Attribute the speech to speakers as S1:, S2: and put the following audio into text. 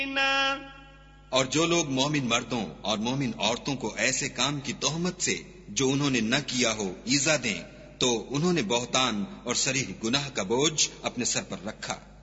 S1: और जो लोग मोमिन मर्दों और मोमिन औरतों को ऐसे काम की तोहमत से जो उन्होंने न किया हो ईजा दें, तो उन्होंने बहतान और सरीह गुनाह का बोझ अपने सर पर रखा।